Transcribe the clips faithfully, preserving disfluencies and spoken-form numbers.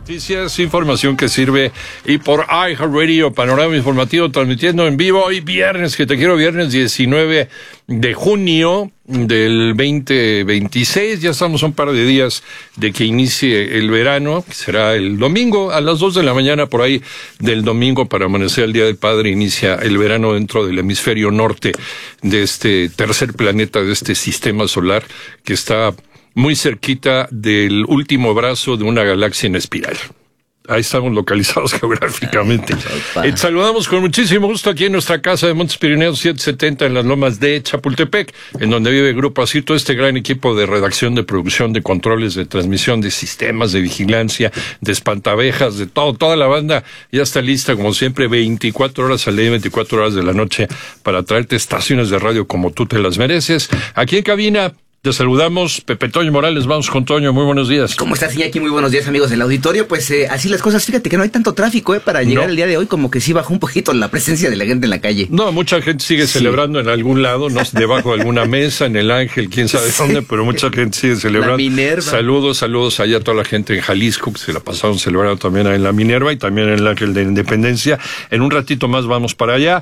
Noticias, información que sirve y por iHeartRadio, Panorama Informativo, transmitiendo en vivo hoy viernes, que te quiero, viernes diecinueve de junio del veinte veintiséis. Ya estamos a un par de días de que inicie el verano, que será el domingo a las dos de la mañana, por ahí del domingo para amanecer el Día del Padre, inicia el verano dentro del hemisferio norte de este tercer planeta, de este sistema solar que está muy cerquita del último brazo de una galaxia en espiral. Ahí estamos localizados geográficamente. Eh, saludamos con muchísimo gusto aquí en nuestra casa de Montes Pirineos setecientos setenta en las lomas de Chapultepec, en donde vive Grupo Asir, todo este gran equipo de redacción, de producción, de controles, de transmisión, de sistemas, de vigilancia, de espantabejas, de todo, toda la banda ya está lista, como siempre, veinticuatro horas al día, veinticuatro horas de la noche, para traerte estaciones de radio como tú te las mereces. Aquí en cabina te saludamos, Pepe Toño Morales. Vamos con Toño, muy buenos días. ¿Cómo estás, Iñaki? Muy buenos días, amigos del auditorio. Pues eh, así las cosas, fíjate que no hay tanto tráfico eh, para llegar no. el día de hoy, como que sí bajó un poquito la presencia de la gente en la calle. No, mucha gente sigue sí. celebrando en algún lado, no debajo de alguna mesa, en el Ángel, quién sabe sí. dónde, pero mucha gente sigue celebrando. La Minerva. Saludos, saludos allá a toda la gente en Jalisco, que se la pasaron celebrando también en la Minerva y también en el Ángel de Independencia. En un ratito más vamos para allá.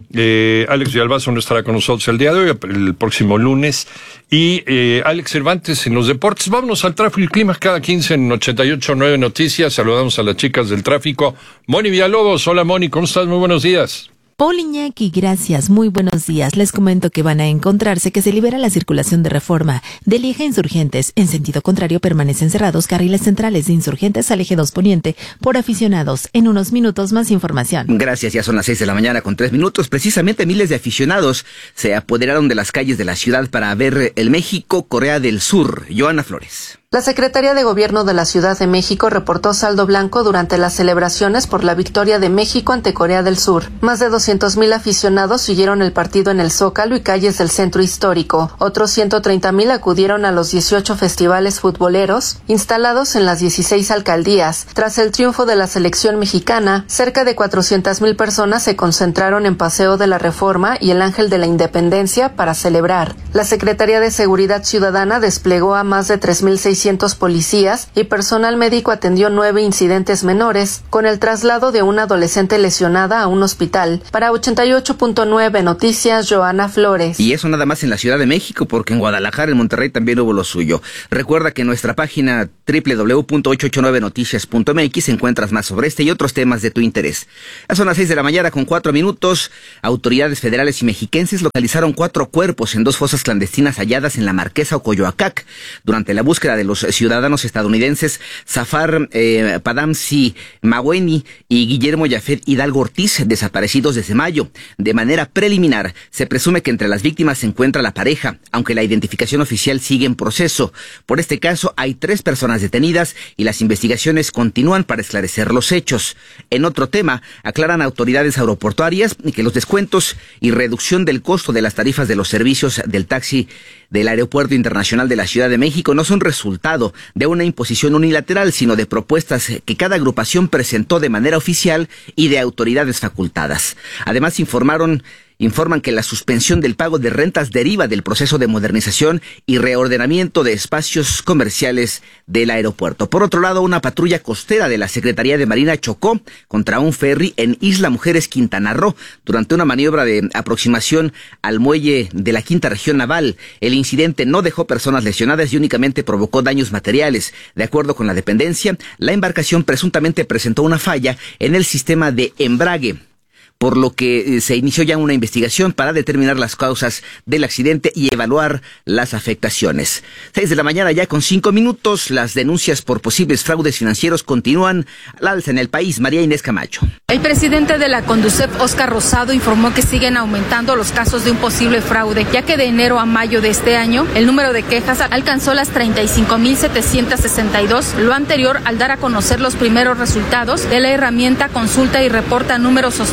Eh, Alex Villalbazo no estará con nosotros el día de hoy, el próximo lunes. Y eh, Alex Cervantes en los deportes. Vámonos al tráfico y clima cada quince en ochenta y ocho punto nueve Noticias. Saludamos a las chicas del tráfico. Moni Villalobos, hola Moni, ¿cómo estás? Muy buenos días. Paul Iñaki, gracias, muy buenos días. Les comento que van a encontrarse que se libera la circulación de Reforma del eje Insurgentes. En sentido contrario permanecen cerrados carriles centrales de Insurgentes al eje dos Poniente por aficionados. En unos minutos más información. Gracias, ya son las seis de la mañana con tres minutos. Precisamente miles de aficionados se apoderaron de las calles de la ciudad para ver el México-Corea del Sur. Joana Flores. La Secretaría de Gobierno de la Ciudad de México reportó saldo blanco durante las celebraciones por la victoria de México ante Corea del Sur. Más de doscientos mil aficionados siguieron el partido en el Zócalo y calles del centro histórico. Otros ciento treinta mil acudieron a los dieciocho festivales futboleros instalados en las dieciséis alcaldías. Tras el triunfo de la selección mexicana, cerca de cuatrocientas mil personas se concentraron en Paseo de la Reforma y el Ángel de la Independencia para celebrar. La Secretaría de Seguridad Ciudadana desplegó a más de tres mil seiscientos policías y personal médico atendió nueve incidentes menores, con el traslado de una adolescente lesionada a un hospital. Para ochenta y ocho punto nueve Noticias, Joana Flores. Y eso nada más en la Ciudad de México, porque en Guadalajara, en Monterrey también hubo lo suyo. Recuerda que en nuestra página doble u doble u doble u punto ochocientos ochenta y nueve noticias punto m x encuentras más sobre este y otros temas de tu interés. Ya son las seis de la mañana con cuatro minutos. Autoridades federales y mexiquenses localizaron cuatro cuerpos en dos fosas clandestinas halladas en la Marquesa Ocoyoacac durante la búsqueda de los ciudadanos estadounidenses Zafar eh, Padamsi Maweni y Guillermo Yafet Hidalgo Ortiz, desaparecidos desde mayo. De manera preliminar, se presume que entre las víctimas se encuentra la pareja, aunque la identificación oficial sigue en proceso. Por este caso, hay tres personas detenidas y las investigaciones continúan para esclarecer los hechos. En otro tema, aclaran autoridades aeroportuarias que los descuentos y reducción del costo de las tarifas de los servicios del taxi del Aeropuerto Internacional de la Ciudad de México no son resultado de una imposición unilateral, sino de propuestas que cada agrupación presentó de manera oficial y de autoridades facultadas. Además, informaron Informan que la suspensión del pago de rentas deriva del proceso de modernización y reordenamiento de espacios comerciales del aeropuerto. Por otro lado, una patrulla costera de la Secretaría de Marina chocó contra un ferry en Isla Mujeres, Quintana Roo, durante una maniobra de aproximación al muelle de la Quinta Región Naval. El incidente no dejó personas lesionadas y únicamente provocó daños materiales. De acuerdo con la dependencia, la embarcación presuntamente presentó una falla en el sistema de embrague, por lo que se inició ya una investigación para determinar las causas del accidente y evaluar las afectaciones. Seis de la mañana ya con cinco minutos, las denuncias por posibles fraudes financieros continúan al alza en el país. María Inés Camacho. El presidente de la Conducef, Óscar Rosado, informó que siguen aumentando los casos de un posible fraude, ya que de enero a mayo de este año, el número de quejas alcanzó las treinta y cinco mil setecientos sesenta y dos, lo anterior al dar a conocer los primeros resultados de la herramienta Consulta y Reporta Números Sospechosos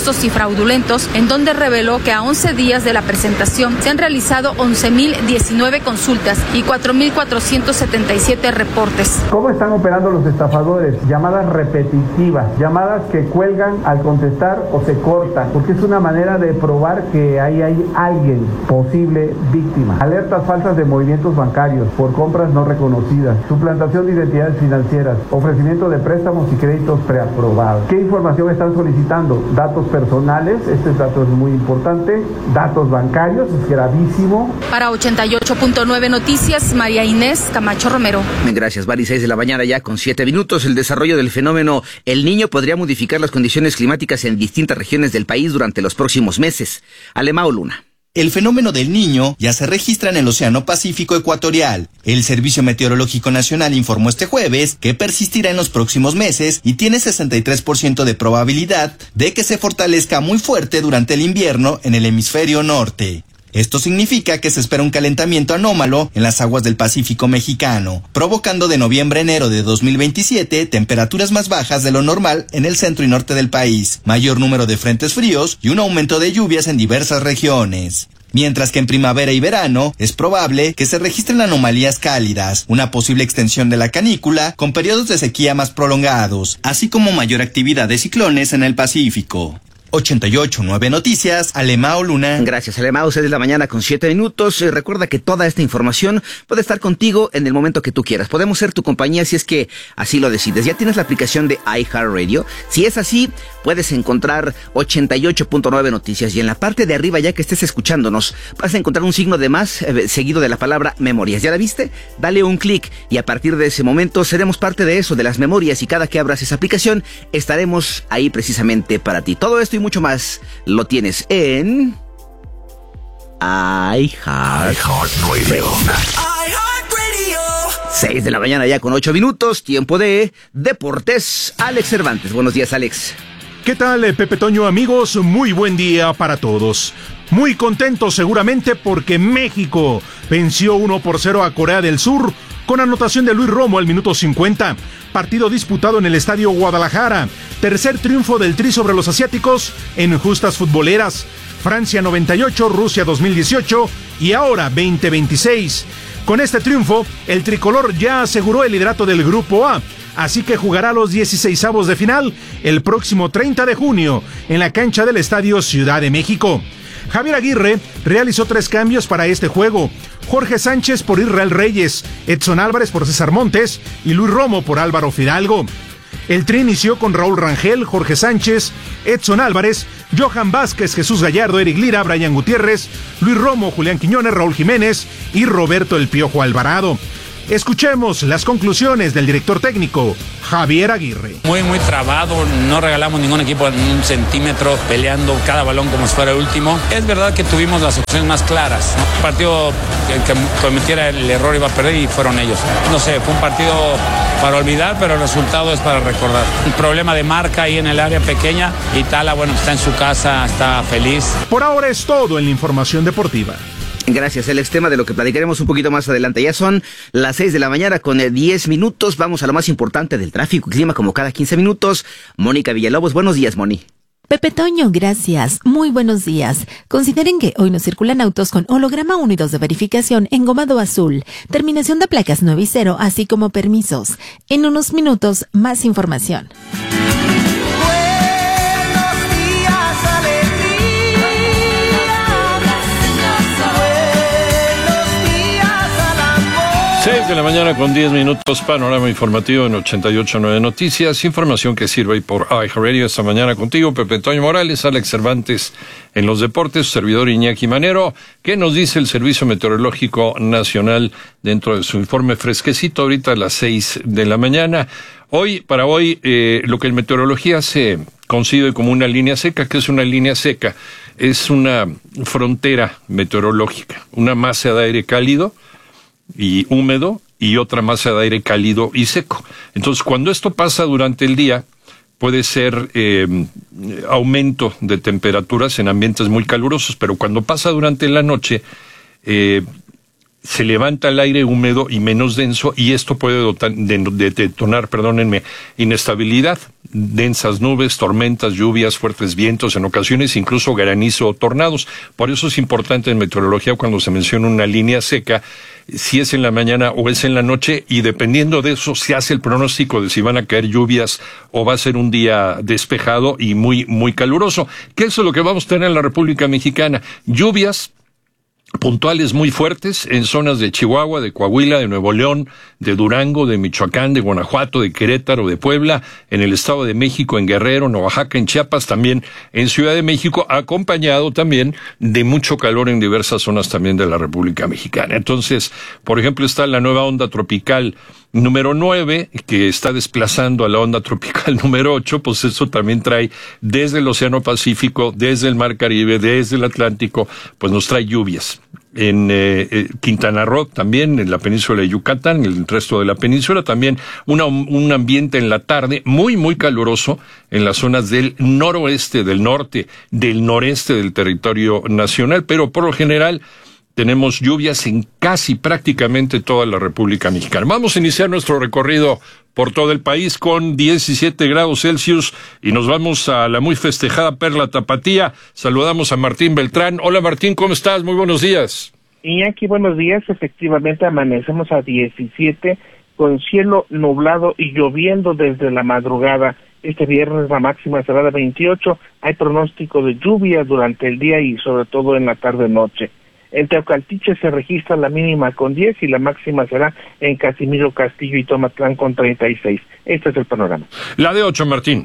sospechosos y fraudulentos, en donde reveló que a once días de la presentación se han realizado once mil diecinueve consultas y cuatro mil cuatrocientos setenta y siete reportes. ¿Cómo están operando los estafadores? Llamadas repetitivas, llamadas que cuelgan al contestar o se cortan, porque es una manera de probar que ahí hay alguien posible víctima. Alertas falsas de movimientos bancarios por compras no reconocidas, suplantación de identidades financieras, ofrecimiento de préstamos y créditos preaprobados. ¿Qué información están solicitando? Datos personales, este dato es muy importante, datos bancarios, es gravísimo. Para ochenta y ocho punto nueve Noticias, María Inés Camacho Romero. Gracias, Vari. seis de la mañana ya con siete minutos. El desarrollo del fenómeno El Niño podría modificar las condiciones climáticas en distintas regiones del país durante los próximos meses. Alemao Luna. El fenómeno del Niño ya se registra en el Océano Pacífico ecuatorial. El Servicio Meteorológico Nacional informó este jueves que persistirá en los próximos meses y tiene sesenta y tres por ciento de probabilidad de que se fortalezca muy fuerte durante el invierno en el hemisferio norte. Esto significa que se espera un calentamiento anómalo en las aguas del Pacífico mexicano, provocando de noviembre a enero de dos mil veintisiete temperaturas más bajas de lo normal en el centro y norte del país, mayor número de frentes fríos y un aumento de lluvias en diversas regiones. Mientras que en primavera y verano es probable que se registren anomalías cálidas, una posible extensión de la canícula con periodos de sequía más prolongados, así como mayor actividad de ciclones en el Pacífico. ochenta y ocho punto nueve Noticias, Alemao Luna. Gracias, Alemao. seis de la mañana con siete minutos. Eh, recuerda que toda esta información puede estar contigo en el momento que tú quieras. Podemos ser tu compañía si es que así lo decides. Ya tienes la aplicación de iHeartRadio. Si es así, puedes encontrar ochenta y ocho punto nueve Noticias. Y en la parte de arriba, ya que estés escuchándonos, vas a encontrar un signo de más eh, seguido de la palabra memorias. ¿Ya la viste? Dale un clic y a partir de ese momento seremos parte de eso, de las memorias. Y cada que abras esa aplicación, estaremos ahí precisamente para ti. Todo esto y mucho más lo tienes en iHeartRadio. seis de la mañana ya con ocho minutos, tiempo de Deportes. Alex Cervantes. Buenos días, Alex. ¿Qué tal, Pepe Toño, amigos? Muy buen día para todos. Muy contentos seguramente porque México venció uno por cero a Corea del Sur con anotación de Luis Romo al minuto cincuenta. Partido disputado en el Estadio Guadalajara. Tercer triunfo del Tri sobre los asiáticos en justas futboleras. Francia noventa y ocho, Rusia dos mil dieciocho y ahora veinte veintiséis. Con este triunfo, el tricolor ya aseguró el liderato del Grupo A, así que jugará los dieciseisavos de final el próximo treinta de junio en la cancha del Estadio Ciudad de México. Javier Aguirre realizó tres cambios para este juego. Jorge Sánchez por Israel Reyes, Edson Álvarez por César Montes y Luis Romo por Álvaro Fidalgo. El Tri inició con Raúl Rangel, Jorge Sánchez, Edson Álvarez, Johan Vázquez, Jesús Gallardo, Eric Lira, Brian Gutiérrez, Luis Romo, Julián Quiñones, Raúl Jiménez y Roberto El Piojo Alvarado. Escuchemos las conclusiones del director técnico, Javier Aguirre. Muy, muy trabado, no regalamos ningún equipo en un centímetro, peleando cada balón como si fuera el último. Es verdad que tuvimos las opciones más claras, ¿no? Un partido que, que cometiera el error iba a perder y fueron ellos. No sé, fue un partido para olvidar, pero el resultado es para recordar. Un problema de marca ahí en el área pequeña y Tala, bueno, está en su casa, está feliz. Por ahora es todo en la información deportiva. Gracias, Alex. Tema de lo que platicaremos un poquito más adelante. Ya son las seis de la mañana con diez minutos. Vamos a lo más importante del tráfico y clima como cada quince minutos. Mónica Villalobos, buenos días, Moni. Pepe Toño, gracias. Muy buenos días. Consideren que hoy no circulan autos con holograma uno y dos de verificación engomado azul, terminación de placas nueve y cero, así como permisos. En unos minutos, más información. seis de la mañana con diez minutos, panorama informativo en ochenta y ocho punto nueve Noticias, información que sirve ahí por iHeartRadio. Esta mañana contigo, Pepe Toño Morales, Alex Cervantes en los deportes, su servidor Iñaki Manero. ¿Qué nos dice el Servicio Meteorológico Nacional dentro de su informe fresquecito ahorita a las seis de la mañana? Hoy, para hoy, eh, lo que en meteorología se concibe como una línea seca, que es una línea seca, es una frontera meteorológica, una masa de aire cálido y húmedo y otra masa de aire cálido y seco. Entonces, cuando esto pasa durante el día, puede ser eh, aumento de temperaturas en ambientes muy calurosos, pero cuando pasa durante la noche, eh, se levanta el aire húmedo y menos denso, y esto puede dotar, de, de, detonar, perdónenme, inestabilidad, densas nubes, tormentas, lluvias, fuertes vientos, en ocasiones incluso granizo o tornados. Por eso es importante en meteorología cuando se menciona una línea seca, si es en la mañana o es en la noche, y dependiendo de eso se hace el pronóstico de si van a caer lluvias o va a ser un día despejado y muy, muy caluroso, que eso es lo que vamos a tener en la República Mexicana. Lluvias puntuales muy fuertes en zonas de Chihuahua, de Coahuila, de Nuevo León, de Durango, de Michoacán, de Guanajuato, de Querétaro, de Puebla, en el Estado de México, en Guerrero, en Oaxaca, en Chiapas, también en Ciudad de México, acompañado también de mucho calor en diversas zonas también de la República Mexicana. Entonces, por ejemplo, está la nueva onda tropical número nueve, que está desplazando a la onda tropical número ocho, pues eso también trae desde el Océano Pacífico, desde el Mar Caribe, desde el Atlántico, pues nos trae lluvias. En eh, eh, Quintana Roo también, en la península de Yucatán, el resto de la península también, una, un ambiente en la tarde muy, muy caluroso en las zonas del noroeste, del norte, del noreste del territorio nacional, pero por lo general tenemos lluvias en casi prácticamente toda la República Mexicana. Vamos a iniciar nuestro recorrido por todo el país con diecisiete grados Celsius y nos vamos a la muy festejada Perla Tapatía. Saludamos a Martín Beltrán. Hola Martín, ¿cómo estás? Muy buenos días. Iñaki, buenos días. Efectivamente amanecemos a diecisiete con cielo nublado y lloviendo desde la madrugada. Este viernes la máxima será de veintiocho. Hay pronóstico de lluvia durante el día y sobre todo en la tarde-noche. En Teocaltiche se registra la mínima con diez y la máxima será en Casimiro Castillo y Tomatlán con treinta y seis. Este es el panorama. La de ocho, Martín.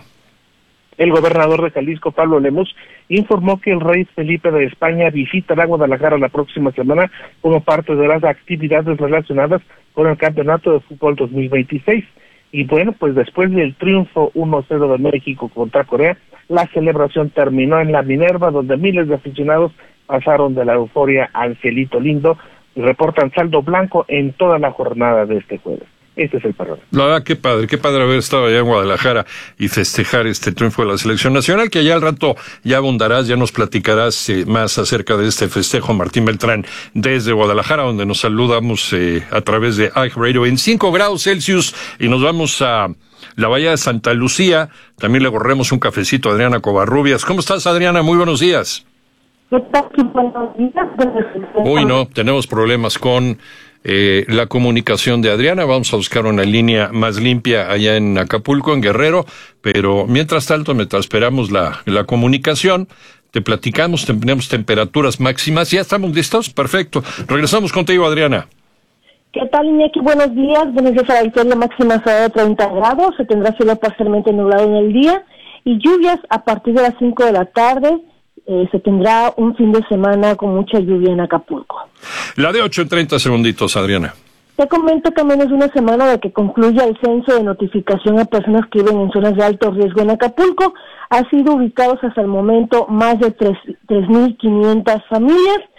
El gobernador de Jalisco, Pablo Lemus, informó que el rey Felipe de España visitará Guadalajara la próxima semana como parte de las actividades relacionadas con el Campeonato de Fútbol dos mil veintiséis. Y bueno, pues después del triunfo uno cero de México contra Corea, la celebración terminó en la Minerva, donde miles de aficionados pasaron de la euforia al cielito lindo y reportan saldo blanco en toda la jornada de este jueves. Este es el panorama. La verdad, qué padre, qué padre haber estado allá en Guadalajara y festejar este triunfo de la selección nacional, que allá al rato ya abundarás, ya nos platicarás eh, más acerca de este festejo, Martín Beltrán, desde Guadalajara, donde nos saludamos eh, a través de iHeartRadio en cinco grados Celsius, y nos vamos a la Bahía de Santa Lucía. También le corremos un cafecito a Adriana Covarrubias. ¿Cómo estás, Adriana? Muy buenos días. Uy, no, tenemos problemas con eh, la comunicación de Adriana. Vamos a buscar una línea más limpia allá en Acapulco, en Guerrero, pero mientras tanto, mientras esperamos la, la comunicación, te platicamos, tenemos temperaturas máximas. ¿Ya estamos listos? Perfecto. Regresamos contigo, Adriana. ¿Qué tal, Iñaki? Buenos días. Buenos días a la victoria máxima será de treinta grados. Se tendrá cielo parcialmente nublado en el día y lluvias a partir de las cinco de la tarde. Eh, se tendrá un fin de semana con mucha lluvia en Acapulco. La de ocho en treinta segunditos, Adriana. Te comento que a menos de una semana de que concluya el censo de notificación a personas que viven en zonas de alto riesgo en Acapulco, ha sido ubicados hasta el momento más de tres mil quinientas familias.